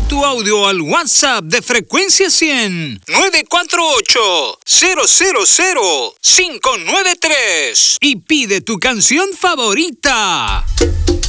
tu audio al WhatsApp de Frecuencia 100 948-000-593 y pide tu canción favorita.